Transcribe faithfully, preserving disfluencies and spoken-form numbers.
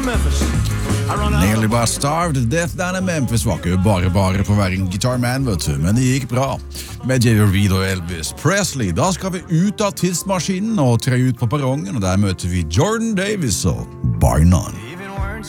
Nearly bare starved to death down in Memphis var ikke bare bare på å være en guitarman, vet du, men det gikk bra. Med Jerry Reed og Elvis Presley, da skal vi ut av tidsmaskinen og tre ut på perrongen, og der møter vi Jordan Davis og Bar None.